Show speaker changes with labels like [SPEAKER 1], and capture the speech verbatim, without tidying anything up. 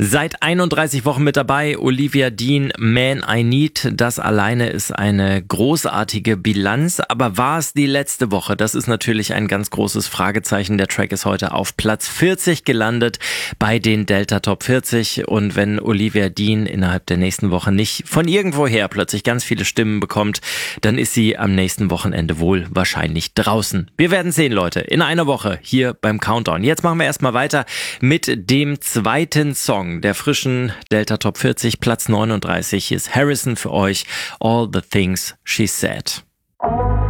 [SPEAKER 1] Seit einunddreißig Wochen mit dabei, Olivia Dean, Man I Need. Das alleine ist eine großartige Bilanz. Aber war es die letzte Woche? Das ist natürlich ein ganz großes Fragezeichen. Der Track ist heute auf Platz vierzig gelandet bei den Delta Top vierzig. Und wenn Olivia Dean innerhalb der nächsten Woche nicht von irgendwoher plötzlich ganz viele Stimmen bekommt, dann ist sie am nächsten Wochenende wohl wahrscheinlich draußen. Wir werden sehen, Leute, in einer Woche hier beim Countdown. Jetzt machen wir erstmal weiter mit dem zweiten Song der frischen Delta Top vierzig, Platz neununddreißig. Hier ist Harrison für euch, All the Things She Said.